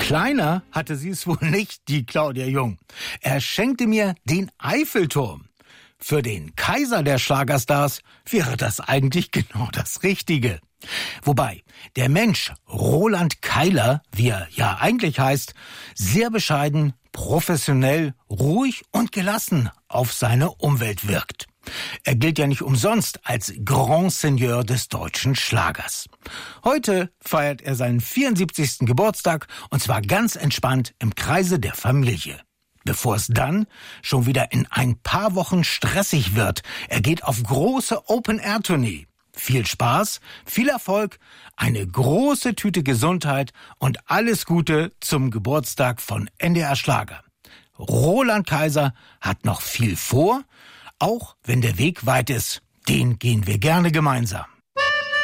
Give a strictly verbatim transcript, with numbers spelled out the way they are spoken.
Kleiner hatte sie es wohl nicht, die Claudia Jung. Er schenkte mir den Eiffelturm. Für den Kaiser der Schlagerstars wäre das eigentlich genau das Richtige. Wobei der Mensch Roland Keiler, wie er ja eigentlich heißt, sehr bescheiden, professionell, ruhig und gelassen auf seine Umwelt wirkt. Er gilt ja nicht umsonst als Grand Seigneur des deutschen Schlagers. Heute feiert er seinen vierundsiebzigsten Geburtstag und zwar ganz entspannt im Kreise der Familie. Bevor es dann schon wieder in ein paar Wochen stressig wird. Er geht auf große Open-Air-Tournee. Viel Spaß, viel Erfolg, eine große Tüte Gesundheit und alles Gute zum Geburtstag von N D R Schlager. Roland Kaiser hat noch viel vor, auch wenn der Weg weit ist. Den gehen wir gerne gemeinsam.